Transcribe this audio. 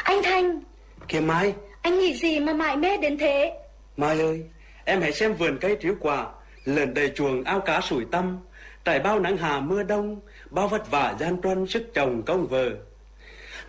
Anh Thành. Kìa Mai. Anh nghĩ gì mà mải mê đến thế? Mai ơi, em hãy xem vườn cây trĩu quả, lợn đầy chuồng ao cá sủi tăm, trải bao nắng hà mưa đông, bao vất vả gian truân sức chồng công vợ.